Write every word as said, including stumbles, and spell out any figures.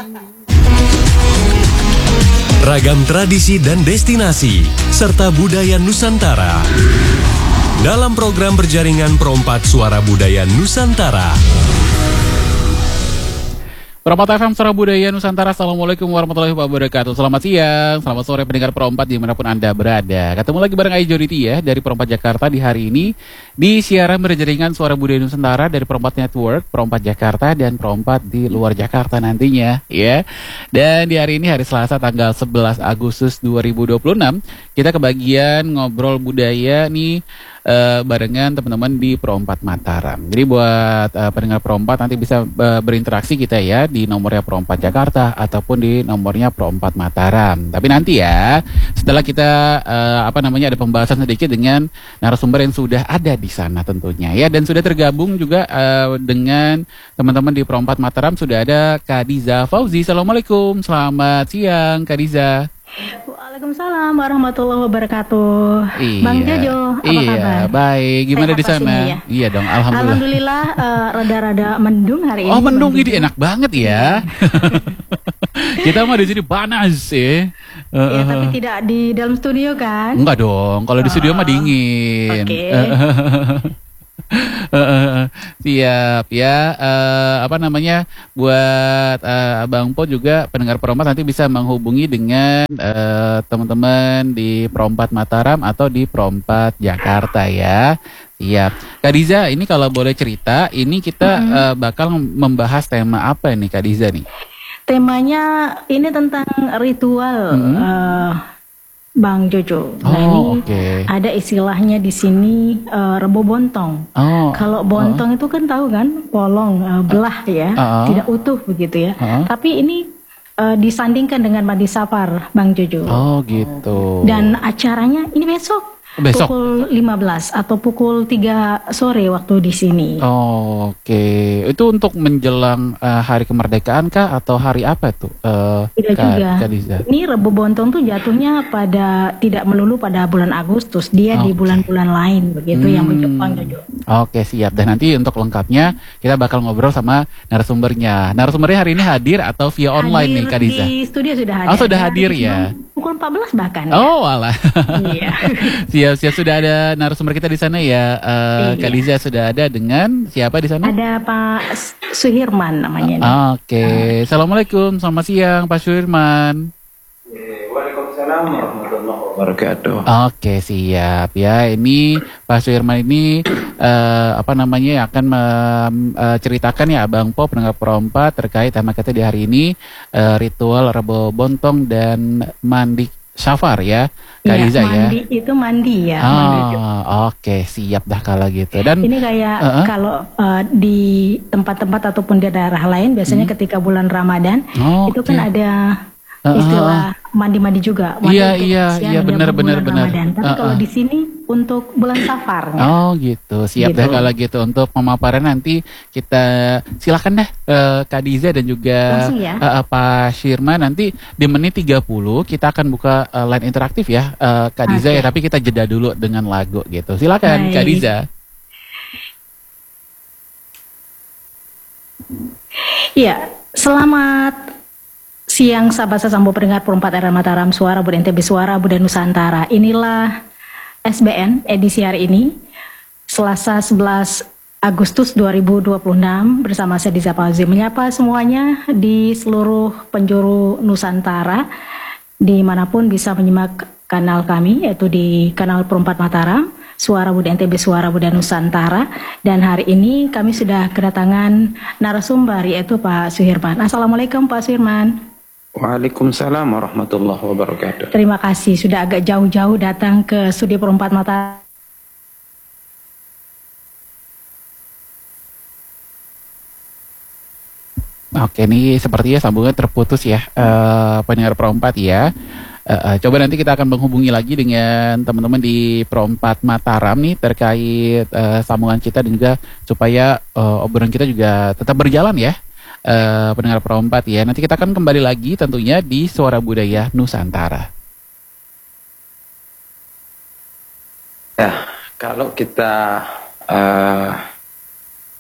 Ragam tradisi dan destinasi, serta budaya Nusantara. Dalam program berjaringan Perompat Suara Budaya Nusantara. Perompat F M Suara Budaya Nusantara. Assalamualaikum warahmatullahi wabarakatuh. Selamat siang, selamat sore pendengar Perompat dimanapun Anda berada. Ketemu lagi bareng Aijoriti ya dari Perompat Jakarta di hari ini di siaran berjaringan Suara Budaya Nusantara dari Perompat Network, Perompat Jakarta dan Perompat di luar Jakarta nantinya ya. Dan di hari ini hari Selasa tanggal sebelas Agustus dua ribu dua puluh enam kita kebagian ngobrol budaya nih Uh, barengan teman-teman di Perompat Mataram. Jadi buat uh, pendengar Perompat nanti bisa uh, berinteraksi kita ya di nomornya Perompat Jakarta ataupun di nomornya Perompat Mataram. Tapi nanti ya setelah kita uh, apa namanya ada pembahasan sedikit dengan narasumber yang sudah ada di sana tentunya ya, dan sudah tergabung juga uh, dengan teman-teman di Perompat Mataram sudah ada Khadiza Fauzi. Assalamualaikum, selamat siang Khadiza. Waalaikumsalam warahmatullahi wabarakatuh. Iya, Bang Jojo, apa iya, kabar? Baik, gimana Sehat di sana? Ya? Iya dong, alhamdulillah. Alhamdulillah uh, rada-rada mendung hari ini. Oh, mendung ini enak banget ya. Kita mah di sini panas ya. Uh, ya, tapi tidak di dalam studio kan? Enggak dong, kalau di studio oh, mah dingin. Oke. Okay. Uh, siap ya, uh, apa namanya buat uh, Bang Po juga pendengar Perompat nanti bisa menghubungi dengan uh, teman-teman di Perompat Mataram atau di Perompat Jakarta ya. Siap. Khadiza, ini kalau boleh cerita, ini kita mm-hmm. uh, bakal membahas tema apa nih Khadiza nih? Temanya ini tentang ritual. Mm-hmm. uh, Bang Jojo, nah oh, ini okay. ada istilahnya di sini uh, rebo bontong. Oh, Kalau bontong uh. itu kan tahu kan, polong, uh, belah ya, uh. tidak utuh begitu ya. Uh. Tapi ini uh, disandingkan dengan mandi safar, Bang Jojo. Oh gitu. Dan acaranya ini besok. Besok pukul lima belas atau pukul tiga sore waktu di sini. Oh, oke. Okay. Itu untuk menjelang uh, hari kemerdekaan kah atau hari apa tuh? Uh, tidak Kak, juga. Khadiza? Ini Rebo Bontong tuh jatuhnya pada tidak melulu pada bulan Agustus, dia okay. di bulan-bulan lain begitu hmm. yang Jepang Jojo. Oke, okay, siap. Dan nanti untuk lengkapnya kita bakal ngobrol sama narasumbernya. Narasumbernya hari ini hadir atau via online hadir nih Khadiza? Di studio sudah hadir. Oh, sudah hadir ya. Pukul empat belas bahkan. Oh, alah. Iya. Siap, siap, sudah ada narasumber kita di sana ya. Uh, iya. Khadiza sudah ada dengan siapa di sana? Ada Pak Suhirman namanya. Uh, Oke, okay. uh. Assalamualaikum, selamat siang Pak Suhirman. Waalaikumsalam warahmatullahi wabarakatuh. Oke, okay, siap ya. Ini Pak Suhirman ini uh, apa namanya akan menceritakan uh, ya Abang Po pendengar Perompat terkait tema kita di hari ini uh, ritual Rebo Bontong dan mandi safar ya, Khadiza ya. Mandi itu mandi ya. Oh, oke, okay, siap dah kalau gitu. Dan ini kayak uh-uh. kalau uh, di tempat-tempat ataupun di daerah lain biasanya hmm. ketika bulan Ramadan oh, itu okay. kan ada istilah uh-uh. mandi-mandi juga. Mandi iya iya iya benar benar benar. Tapi uh-uh. kalau di sini untuk bulan safar. Ya? Oh gitu, siap gitu. Dah kalau gitu. Untuk pemaparan nanti kita silakan dah uh, Khadiza dan juga ya? uh, Pak Syirman nanti di menit tiga puluh kita akan buka uh, line interaktif ya uh, Khadiza okay. ya, tapi kita jeda dulu dengan lagu gitu. Silakan Hai. Khadiza. Iya, selamat siang sahabat sesambo pendengar Perompat R M Mataram Suara Budaya N T B Suara Budaya Nusantara. Inilah S B N edisi hari ini Selasa sebelas Agustus dua ribu dua puluh enam bersama saya Khadiza Fauzi menyapa semuanya di seluruh penjuru Nusantara dimanapun bisa menyimak kanal kami yaitu di kanal Perompat Mataram Suara Budaya N T B Suara Budaya Nusantara. Dan hari ini kami sudah kedatangan narasumber yaitu Pak Suhirman. Assalamualaikum Pak Suhirman. Waalaikumsalam warahmatullahi wabarakatuh. Terima kasih sudah agak jauh-jauh datang ke studio Perompat Mataram. Oke, ini sepertinya sambungan terputus ya, uh, pendengar Perompat ya. Uh, uh, coba nanti kita akan menghubungi lagi dengan teman-teman di Perompat Mataram nih terkait uh, sambungan kita dan juga supaya uh, obrolan kita juga tetap berjalan ya. Uh, pendengar Perompat ya, nanti kita akan kembali lagi tentunya di Suara Budaya Nusantara. Ya, kalau kita uh,